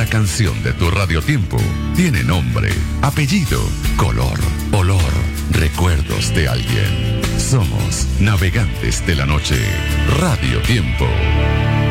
Cada canción de tu radiotiempo tiene nombre, apellido, color, olor, recuerdos de alguien. Somos Navegantes de la Noche. Radio Tiempo.